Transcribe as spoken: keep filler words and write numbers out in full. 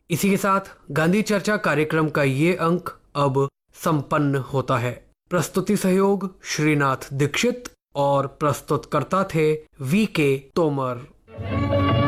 इसी के साथ गांधी चर्चा कार्यक्रम का ये अंक अब संपन्न होता है। प्रस्तुति सहयोग श्रीनाथ दीक्षित और प्रस्तुतकर्ता थे वी के तोमर।